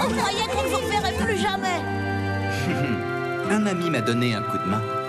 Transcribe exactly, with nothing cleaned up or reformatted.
On croyait qu'on ne vous reverrait plus jamais. Un ami m'a donné un coup de main.